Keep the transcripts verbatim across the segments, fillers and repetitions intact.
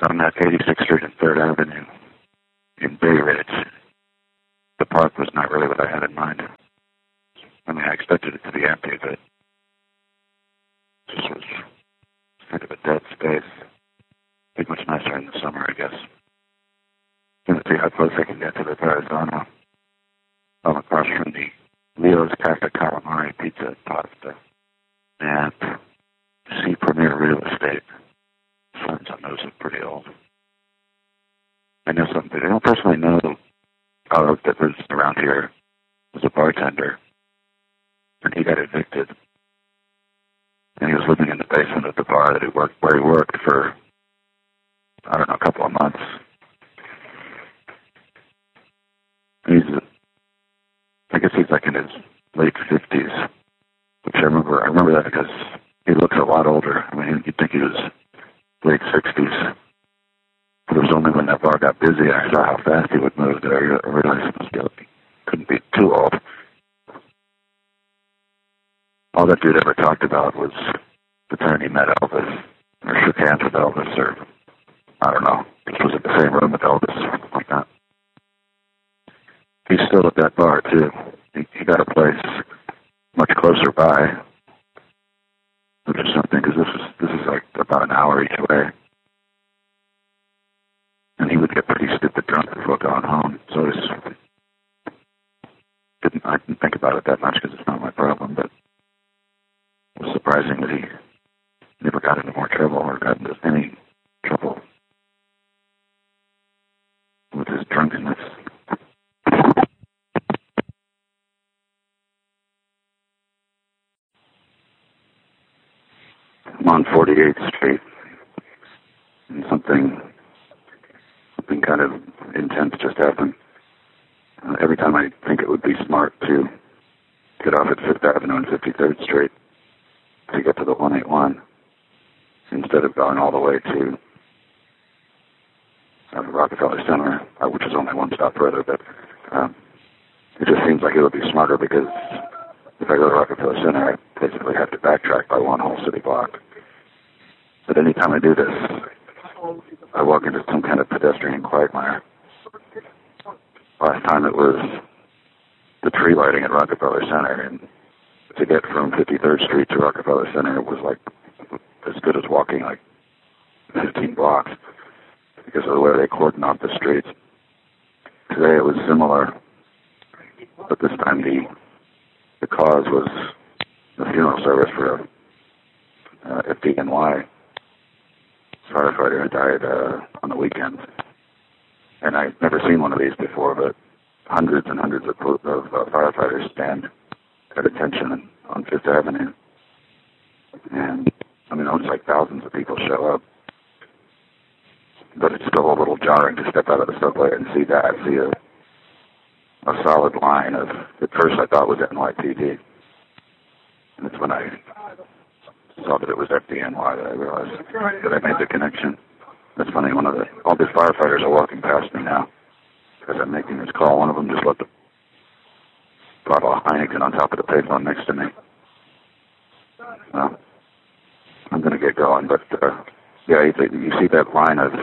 So I'm at eighty-sixth Street and third Avenue in Bay Ridge. The park was not really what I had in mind. I mean, I expected it to be empty, but this was kind of a dead space. Be much nicer in the summer, I guess. Gonna see how close I can get to the Verrazano. I'm across from the Leo's Pasta Calamari Pizza and Pasta and C Premier Real Estate. Signs on those are pretty old. I know something. I don't personally know uh, that was around here. Was a bartender, and he got evicted. And he was living in the basement of the bar that he worked, where he worked for, I don't know, a couple of months. He's, I guess he's like in his late fifties, which I remember. I remember that because he looks a lot older. I mean, you'd think he was late sixties. But it was only when that bar got busy and I saw how fast he would move that I realized he must be, couldn't be too old. All that dude ever talked about was the time he met Elvis, or shook hands with Elvis, or I don't know, just was in the same room with Elvis, something like that. He's still at that bar, too. He, he got a place much closer by, which is something, because this is, this is like about an hour each way. And he would get pretty stupid drunk before going home, so it's, didn't, I didn't think about it that much because it's not my problem, but it was surprising that he never got into more trouble or got into any trouble with his drunkenness. I'm on forty-eighth Street, and something, something kind of intense just happened. Uh, every time I think it would be smart to get off at Fifth Avenue and fifty-third Street to get to the one eighty-one, instead of going all the way to uh, Rockefeller Center, uh, which is only one stop further, but um, it just seems like it would be smarter because if I go to Rockefeller Center, I basically have to backtrack by one whole city block. But anytime I do this, I walk into some kind of pedestrian quagmire. Last time it was the tree lighting at Rockefeller Center, and to get from fifty-third Street to Rockefeller Center was like as good as walking like fifteen blocks because of the way they cordoned off the streets. Today it was similar, but this time the the cause was the funeral service for a uh, F D N Y firefighter who died uh, on the weekend. And I've never seen one of these before, but hundreds and hundreds of, of uh, firefighters stand at attention on Fifth Avenue. And, I mean, it looks like thousands of people show up. But it's still a little jarring to step out of the subway and see that, see a, a solid line of, at first I thought was N Y P D. And it's when I saw that it was F D N Y that I realized that I made the connection. That's funny, one of the, all these firefighters are walking past me now because I'm making this call. One of them just left a bottle of Heineken on top of the payphone next to me. Well, I'm going to get going, but uh, yeah, you, you see that line of,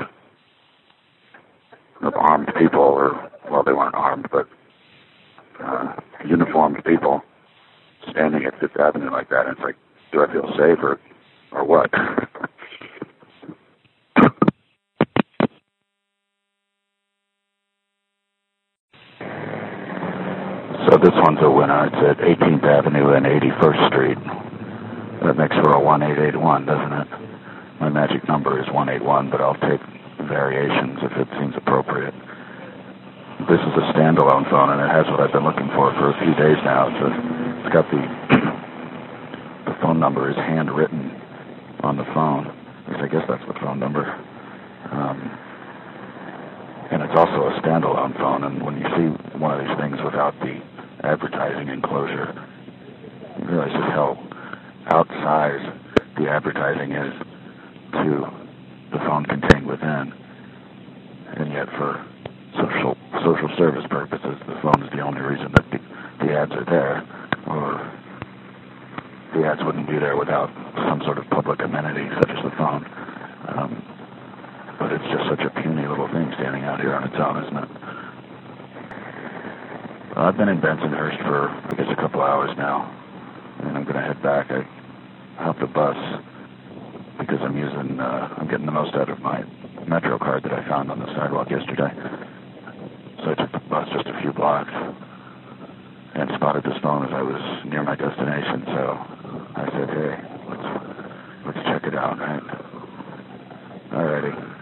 of armed people, or, well, they weren't armed, but uh, uniformed people standing at Fifth Avenue like that, and it's like, do I feel safe or, or what? So this one's a winner. It's at eighteenth Avenue and eighty-first Street. That makes for a one eight eight one, doesn't it? My magic number is one eight one, but I'll take variations if it seems appropriate. This is a standalone phone, and it has what I've been looking for for a few days now. It's, a, it's got the the phone number is handwritten on the phone. At least I guess that's the phone number. Um, and it's also a standalone phone, and when you see one of these things without the advertising enclosure, you realize just how outsized the advertising is to the phone contained within. And yet for social social service purposes, the phone is the only reason that the, the ads are there, or the ads wouldn't be there without some sort of public amenity such as the phone. Um, but it's out here on its own, isn't it? Well, I've been in Bensonhurst for, I guess, a couple hours now, and I'm going to head back. I hopped a bus because I'm using, uh, I'm getting the most out of my Metro card that I found on the sidewalk yesterday. So I took the bus just a few blocks and spotted this phone as I was near my destination. So I said, hey, let's let's check it out, right? Alrighty.